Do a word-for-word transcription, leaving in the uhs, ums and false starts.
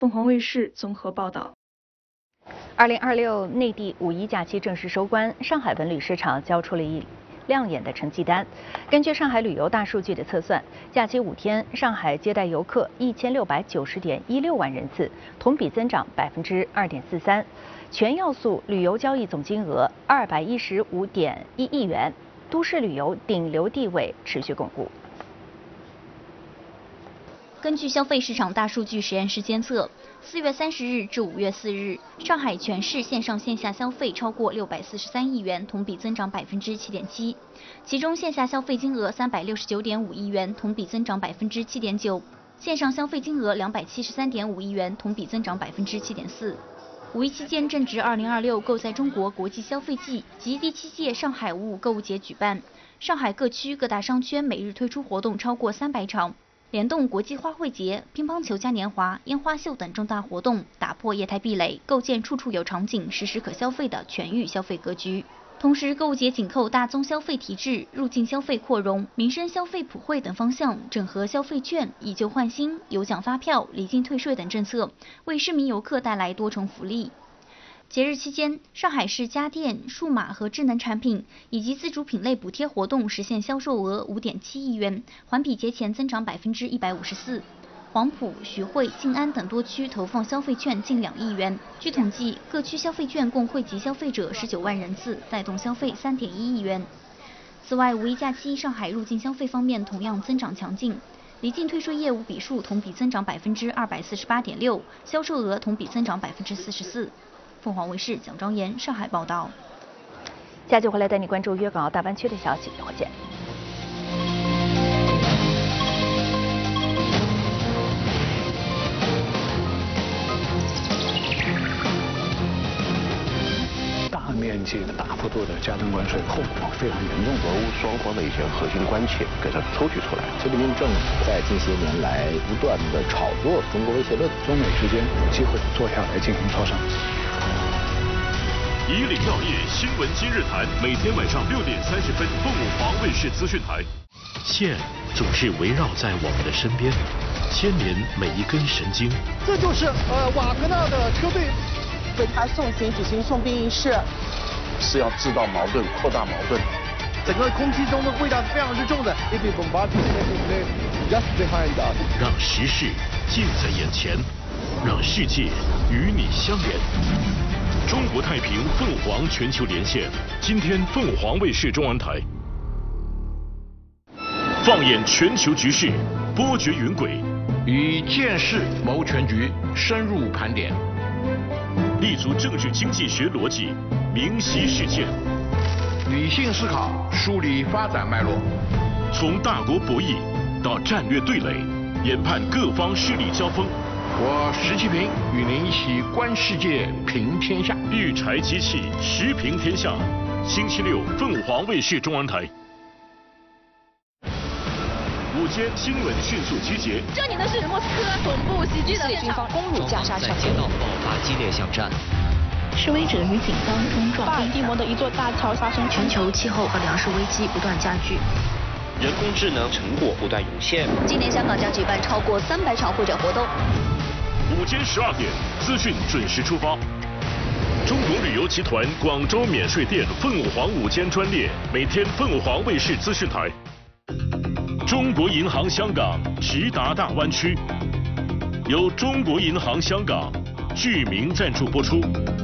凤凰卫视综合报道。 二零二六内地五一假期正式收官，上海文旅市场交出了一亮眼的成绩单。根据上海旅游大数据的测算，假期五天，上海接待游客一千六百九十点一六万人次，同比增长百分之二点四三，全要素旅游交易总金额二百一十五点一亿元，都市旅游顶流地位持续巩固。 根据消费市场大数据实验室监测，四月三十日至五月四日，上海全市线上线下消费超过六百四十三亿元，同比增长百分之七点七。其中线下消费金额三百六十九点五亿元，同比增长百分之七点九；线上消费金额两百七十三点五亿元，同比增长百分之七点四。五一期间正值二零二六购在中国国际消费季及第七届上海五五购物节举办，上海各区各大商圈每日推出活动超过三百场。联动国际花卉节、乒乓球嘉年华、烟花秀等重大活动，打破业态壁垒，构建处处有场景、时时可消费的全域消费格局。同时，购物节紧扣大宗消费提质、入境消费扩容、民生消费普惠等方向，整合消费券、以旧换新、有奖发票、离境退税等政策，为市民游客带来多重福利。节日期间，上海市家电、数码和智能产品以及自主品类补贴活动实现销售额五点七亿元，环比节前增长百分之一百五十四。黄埔、徐汇、静安等多区投放消费券近两亿元。据统计，各区消费券共惠及消费者十九万人次，带动消费三点一亿元。此外，五一假期上海入境消费方面同样增长强劲，离境退税业务笔数同比增长百分之二百四十八点六，销售额同比增长百分之四十四。凤凰卫视蒋庄妍上海报道。 下集回来带你关注粤港澳大湾区的消息，一会儿见。 大面积的、大幅度的加征关税，后果非常严重。 俄乌双方的一些核心关切给它抽取出来。 习近平政府在近些年来不断的炒作中国威胁论， 中美之间有机会坐下来进行磋商。 以岭药业新闻今日谈，每天晚上六点三十分，凤凰卫视资讯台。线总是围绕在我们的身边，牵连每一根神经。 这就是呃瓦格纳的车队为他送行举行送殡仪式， 是要制造矛盾、扩大矛盾。 整个空气中的味道是非常之重的。 让时事近在眼前，让世界与你相连。中国太平凤凰全球连线，今天凤凰卫视中文台。放眼全球局势，波谲云轨， 以见识谋全局，深入盘点， 立足政治经济学逻辑，明晰事件， 理性思考，梳理发展脉络， 从大国博弈到战略对垒，研判各方势力交锋。 我石其平与您一起观世界，评天下。 育才机器，时评天下。星期六，凤凰卫视中文台。午间新闻迅速集结。 这里呢是莫斯科总部袭击的现场， 攻入加沙城，在街道爆发激烈巷战。 示威者与警方冲撞。 巴尔的摩的一座大桥发生。 全球气候和粮食危机不断加剧。 人工智能成果不断涌现。 今年香港将举办超过三百场会展活动。 午间十二点，资讯准时出发。中国旅游集团广州免税店凤凰午间专列，每天凤凰卫视资讯台。中国银行香港直达大湾区，由中国银行香港剧名赞助播出。